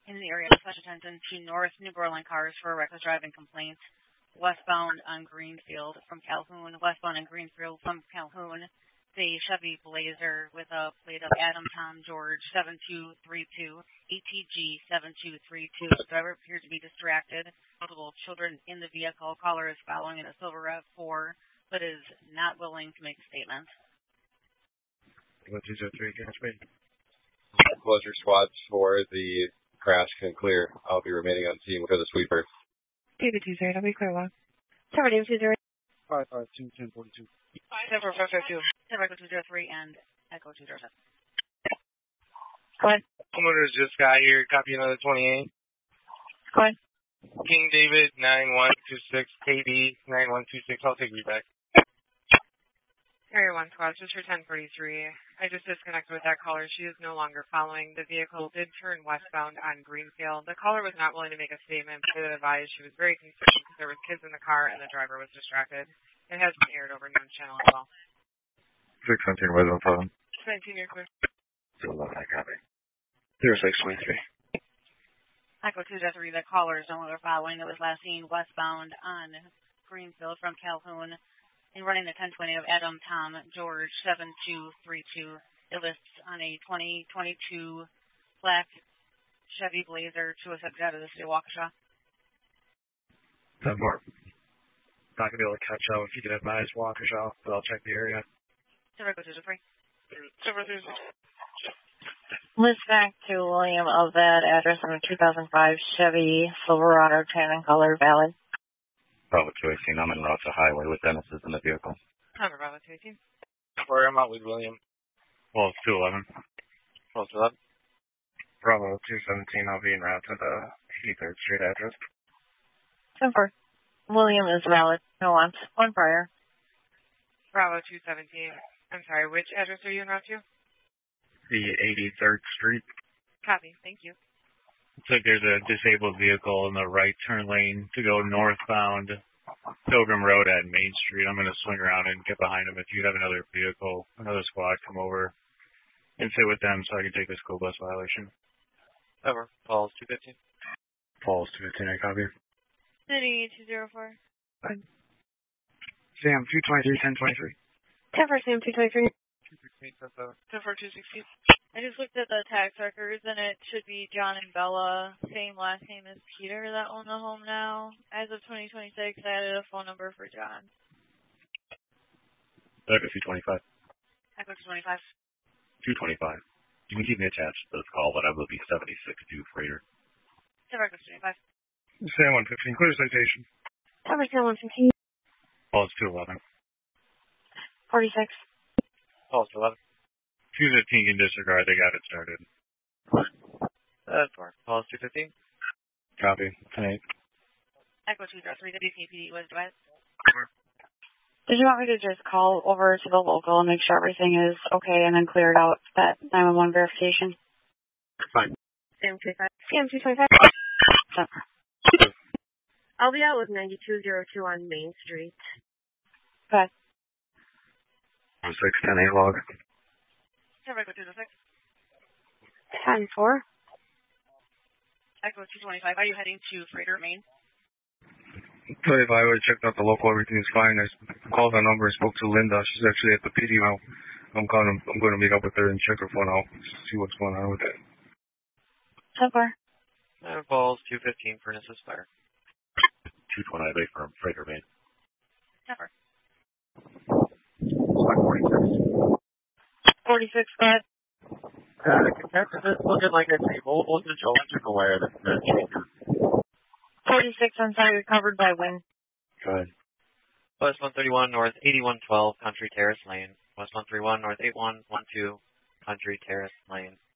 in the area, such attention to North New Berlin cars for a reckless driving complaint. Westbound on Greenfield from Calhoun. Westbound on Greenfield from Calhoun. The Chevy Blazer with a plate of Adam Tom George 7232, ATG 7232. The driver appeared to be distracted. Multiple children in the vehicle. Caller is following in a silver RAV4, but is not willing to make a statement. 1203, catch me. Closure squads for the crash can clear. I'll be remaining on scene for the sweeper. David 20, I'll be clear one. Tower David 20. 552, 1042. 552. Echo 203 and Echo 207. Go ahead. Homeowners just got here. Copy another 28. Go ahead. King David 9126, KD 9126. I'll take you back. Area 1 squad, just for 1043. I just disconnected with that caller. She is no longer following. The vehicle did turn westbound on Greenfield. The caller was not willing to make a statement, but advised she was very concerned because there was kids in the car and the driver was distracted. It has been aired over News Channel as well. 617, resident problem. 19, you're clear. Still not that copy. 0623. Echo 203, the caller is no longer following. It was last seen westbound on Greenfield from Calhoun. And running the 1020 of Adam Tom George 7232. It lists on a 2022 black Chevy Blazer to a subject out of the city of Waukesha. 10 more. Not going to be able to catch up if you can advise Waukesha, but I'll check the area. Silver 203. Silver 203. List back to William of that address on a 2005 Chevy Silverado tan and color valid. Bravo 218, I'm en route to highway with Dennis in the vehicle. Cover Bravo 218. Where I'm out with William. 12211. 1211. Bravo 217, I'll be en route to the 83rd Street address. 10-4. William is valid. No wants. One prior. Bravo 217. I'm sorry, which address are you en route to? The 83rd Street. Copy. Thank you. Looks like there's a disabled vehicle in the right turn lane to go northbound Pilgrim Road at Main Street. I'm going to swing around and get behind him. If you have another vehicle, another squad, come over and sit with them so I can take the school bus violation. Over. Falls 215. Falls 215, I copy. City 204. Sam 223, 1023. 10 for Sam 223. 10 for 216. I just looked at the tax records, and it should be John and Bella. Same last name as Peter that own the home now. As of 2026, I added a phone number for John. Echo 225. Echo 225. 225. You can keep me attached to this call, but I will be 76 due freighter. Echo 225. Sam 115, clear citation. Cover Sam 115. Falls 211. 46. Falls 11. 215 can disregard. They got it started. Falls 215. Copy. 10-8. Echo 203, the DCPD was advised. Did you want me to just call over to the local and make sure everything is okay and then clear it out that 911 verification? Fine. Sam 225. Sam 225. I'll be out with 9202 on Main Street. Okay. 610-8 log. Echo 206. 10-4. Echo 225. Are you heading to Freighter, Maine? So if I already checked out the local, everything's fine. I called the number and spoke to Linda. She's actually at the PD now. I'm going to meet up with her and check her phone out, see what's going on with it. 10-4. Falls 215, Furnaces Fire. 229 from Freighter Maine. 10-4. 46. 46, go ahead. Compared to this, looking like a table, wasn't Joe aware that the changes? 46, I'm sorry, you're covered by wind. Go ahead. West 131 North 8112 Country Terrace Lane. West 131 North 8112 Country Terrace Lane.